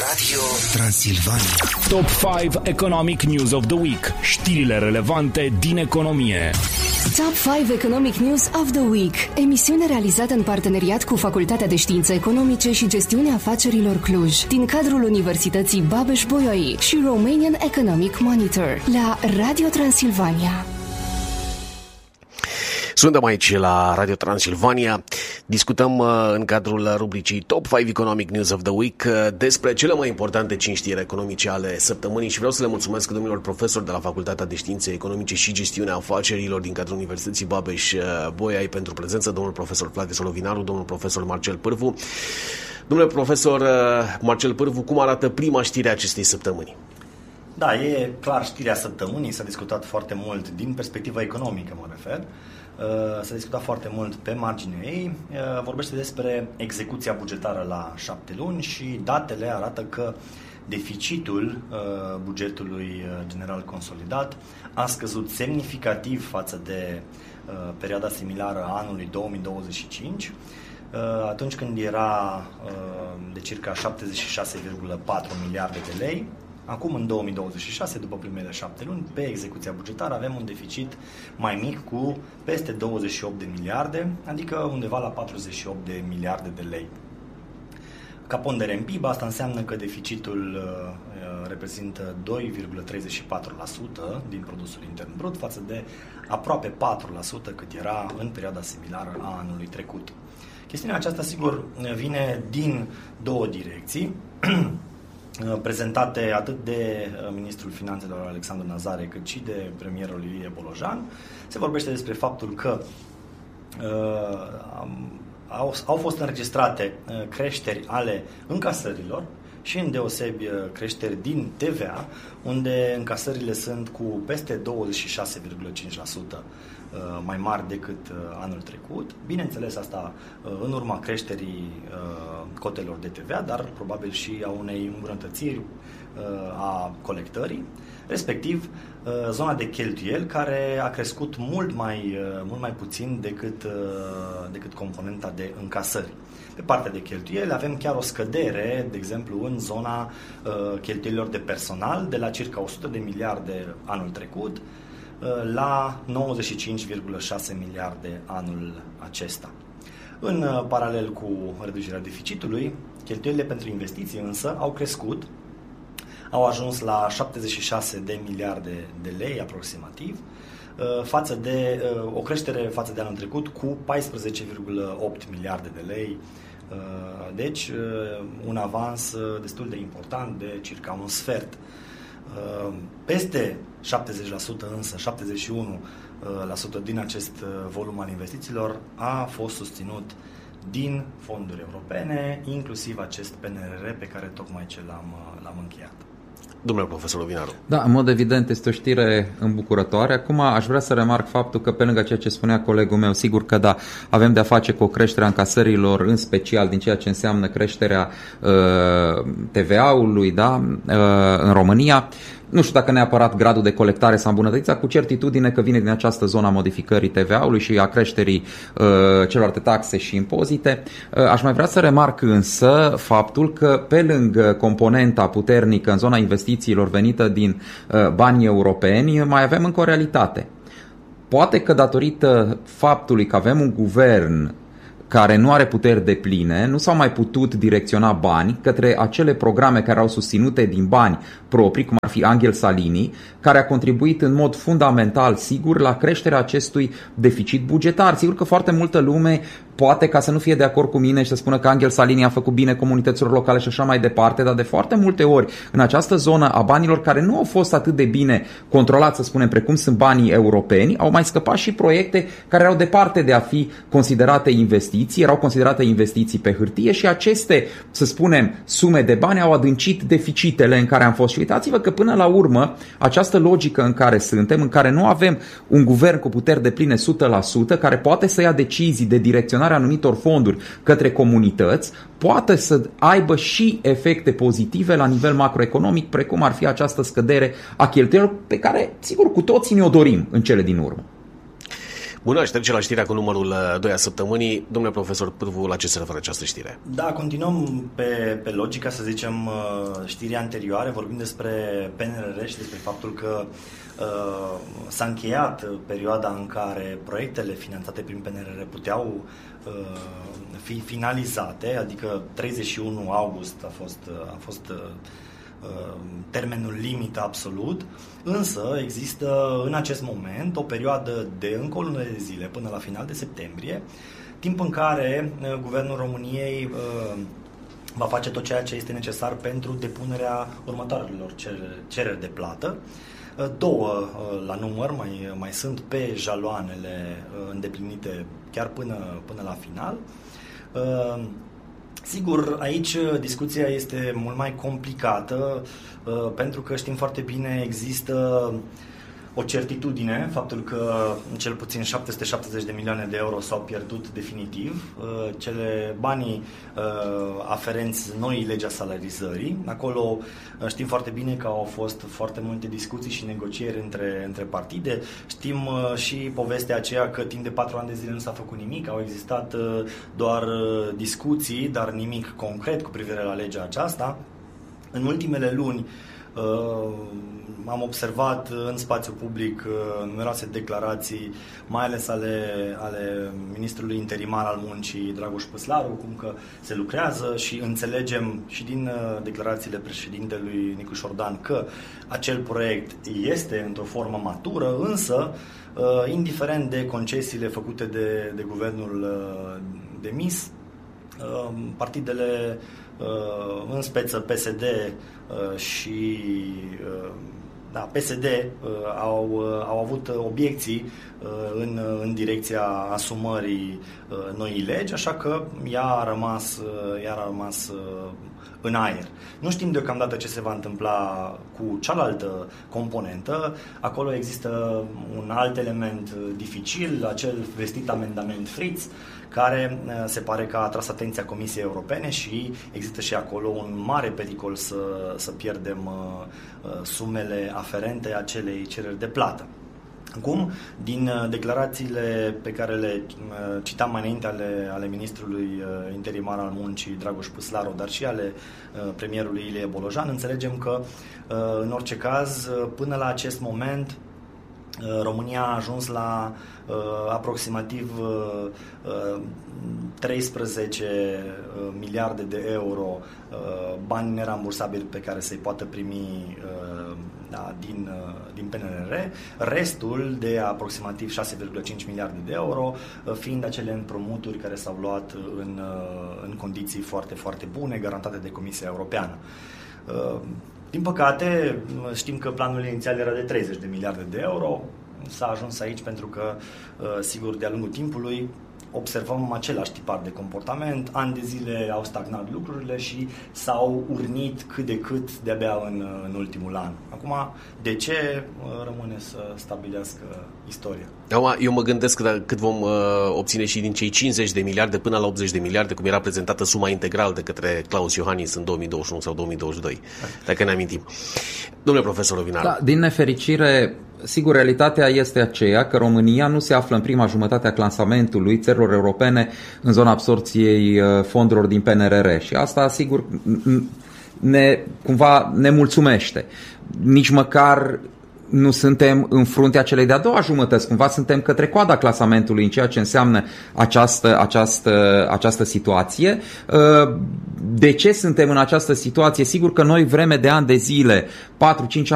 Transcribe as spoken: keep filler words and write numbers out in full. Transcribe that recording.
Radio Transilvania. Top cinci Economic News of the Week. Știrile relevante din economie. Top cinci Economic News of the Week. Emisiune realizată în parteneriat cu Facultatea de Științe Economice și Gestiune Afacerilor Cluj, din cadrul Universității Babeș-Bolyai și Romanian Economic Monitor, la Radio Transilvania. Suntem aici la Radio Transilvania. Discutăm în cadrul rubricii Top cinci Economic News of the Week despre cele mai importante cinci știri economice ale săptămânii și vreau să le mulțumesc domnilor profesori de la Facultatea de Științe Economice și Gestiunea Afacerilor din cadrul Universității Babeș-Bolyai pentru prezență, domnul profesor Flavius Olovinaru, domnul profesor Marcel Pârvu. Domnule profesor Marcel Pârvu, cum arată prima știre a acestei săptămâni? Da, e clar știrea săptămânii, s-a discutat foarte mult din perspectiva economică, mă refer. S-a discutat foarte mult pe marginea ei, vorbește despre execuția bugetară la șapte luni și datele arată că deficitul bugetului general consolidat a scăzut semnificativ față de perioada similară a anului două mii douăzeci și cinci, atunci când era de circa șaptezeci și șase virgulă patru miliarde de lei. Acum, în două mii douăzeci și șase, după primele șapte luni, pe execuția bugetară avem un deficit mai mic cu peste douăzeci și opt de miliarde, adică undeva la patruzeci și opt de miliarde de lei. Ca pondere în P I B, asta înseamnă că deficitul uh, reprezintă doi virgulă treizeci și patru la sută din produsul intern brut față de aproape patru la sută cât era în perioada similară a anului trecut. Chestiunea aceasta, sigur, vine din două direcții, prezentate atât de ministrul finanțelor Alexandru Nazare cât și de premierul Ilie Bolojan. Se vorbește despre faptul că uh, au, au fost înregistrate uh, creșteri ale încasărilor și îndeosebi creșteri din T V A, unde încasările sunt cu peste douăzeci și șase virgulă cinci la sută mai mari decât anul trecut. Bineînțeles, asta în urma creșterii cotelor de T V A, dar probabil și a unei îmbunătățiri a colectării, respectiv zona de cheltuieli, care a crescut mult mai, mult mai puțin decât, decât componenta de încasări. Pe partea de cheltuieli avem chiar o scădere, de exemplu, în zona cheltuielilor de personal, de la circa o sută de miliarde anul trecut la nouăzeci și cinci virgulă șase miliarde anul acesta. În paralel cu reducerea deficitului, cheltuielile pentru investiții însă au crescut, au ajuns la șaptezeci și șase de miliarde de lei aproximativ, față de o creștere față de anul trecut cu paisprezece virgulă opt miliarde de lei. Deci un avans destul de important de circa un sfert. Peste șaptezeci la sută însă, șaptezeci și unu la sută din acest volum al investițiilor a fost susținut din fonduri europene, inclusiv acest P N R R pe care tocmai ce l-am, l-am încheiat. Domnule profesor Lovinaru. Da, în mod evident este o știre îmbucurătoare. Acum aș vrea să remarc faptul că, pe lângă ceea ce spunea colegul meu, sigur că da, avem de-a face cu o creștere a încasărilor, în special din ceea ce înseamnă creșterea uh, T V A-ului, da, uh, în România. Nu știu dacă neapărat gradul de colectare s-a îmbunătățit, cu certitudine că vine din această zonă a modificării T V A-ului și a creșterii uh, celorlalte taxe și impozite. Uh, aș mai vrea să remarc însă faptul că, pe lângă componenta puternică în zona investițiilor venită din uh, banii europeni, mai avem încă o realitate. Poate că datorită faptului că avem un guvern care nu are puteri depline, nu s-au mai putut direcționa bani către acele programe care au susținute din bani proprii, cum ar fi Angel Salini, care a contribuit în mod fundamental, sigur, la creșterea acestui deficit bugetar. Sigur că foarte multă lume poate, ca să nu fie de acord cu mine și să spună că Angel Salini a făcut bine comunităților locale și așa mai departe, dar de foarte multe ori în această zonă a banilor care nu au fost atât de bine controlați, să spunem, precum sunt banii europeni, au mai scăpat și proiecte care erau departe de a fi considerate investiții, erau considerate investiții pe hârtie și aceste, să spunem, sume de bani au adâncit deficitele în care am fost. Și uitați-vă că până la urmă această logică în care suntem, în care nu avem un guvern cu puteri depline o sută la sută, care poate să ia decizii de direcționare a anumitor fonduri către comunități, poate să aibă și efecte pozitive la nivel macroeconomic, precum ar fi această scădere a cheltuielilor pe care, sigur, cu toții ne-o dorim în cele din urmă. Bună, și trece la știrea cu numărul doi a săptămânii. Domnule profesor Pârvu, la ce se referă această știre? Da, continuăm pe, pe logica, să zicem, știrii anterioare. Vorbim despre P N R R și despre faptul că uh, s-a încheiat perioada în care proiectele finanțate prin P N R R puteau uh, fi finalizate, adică treizeci și unu august a fost, a fost uh, termenul limit absolut, însă există în acest moment o perioadă de încă o lună de zile până la final de septembrie, timp în care uh, Guvernul României uh, va face tot ceea ce este necesar pentru depunerea următoarelor cereri, cereri de plată. Uh, două uh, la număr mai, mai sunt pe jaloanele uh, îndeplinite chiar până, până la final. Uh, Sigur, aici discuția este mult mai complicată, pentru că știm foarte bine, există o certitudine, faptul că cel puțin șapte sute șaptezeci de milioane de euro s-au pierdut definitiv, cele banii aferenți noii legi a salarizării. Acolo știm foarte bine că au fost foarte multe discuții și negocieri între, între partide. Știm și povestea aceea că timp de patru ani de zile nu s-a făcut nimic, au existat doar discuții, dar nimic concret cu privire la legea aceasta. În ultimele luni Uh, am observat în spațiu public uh, numeroase declarații, mai ales ale, ale ministrului interimar al muncii, Dragoș Păslaru, cum că se lucrează și înțelegem și din uh, declarațiile președintelui Nicu Șordan că acel proiect este într-o formă matură, însă, uh, indiferent de concesiile făcute de, de guvernul uh, demis, uh, partidele în speță P S D și da, P S D au, au avut obiecții în, în direcția asumării noii legi, așa că ea a rămas, ea a rămas în aer. Nu știm deocamdată ce se va întâmpla cu cealaltă componentă. Acolo există un alt element dificil, acel vestit amendament Fritz, care se pare că a atras atenția Comisiei Europene și există și acolo un mare pericol să, să pierdem uh, sumele aferente acelei cereri de plată. Acum, din declarațiile pe care le citam mai înainte ale, ale ministrului interimar al muncii, Dragoș Păslaru, dar și ale premierului Ilie Bolojan, înțelegem că, în orice caz, până la acest moment, România a ajuns la uh, aproximativ uh, treisprezece miliarde de euro uh, bani nerambursabili pe care să-i poată primi uh, da, din, uh, din P N R R, restul de aproximativ șase virgulă cinci miliarde de euro uh, fiind acele împrumuturi care s-au luat în, uh, în condiții foarte, foarte bune, garantate de Comisia Europeană. Uh, Din păcate, știm că planul inițial era de treizeci de miliarde de euro, s-a ajuns aici pentru că, sigur, de-a lungul timpului observăm același tipar de comportament, ani de zile au stagnat lucrurile și s-au urnit cât de cât de-abia în, în ultimul an. Acum, de ce rămâne să stabilească istoria? Eu mă gândesc că cât vom uh, obține și din cei cincizeci de miliarde până la optzeci de miliarde, cum era prezentată suma integral de către Claus Iohannis în două mii douăzeci și unu sau două mii douăzeci și doi, dacă ne amintim. Domnule profesor Ovinaru. Da, din nefericire, sigur, realitatea este aceea că România nu se află în prima jumătate a clasamentului țărilor europene în zona absorpției fondurilor din P N R R și asta, sigur, ne, cumva ne mulțumește. Nici măcar nu suntem în fruntea celei de-a doua jumătăți, cumva suntem către coada clasamentului în ceea ce înseamnă această, această, această situație. De ce suntem în această situație? Sigur că noi vreme de ani de zile, patru cinci ani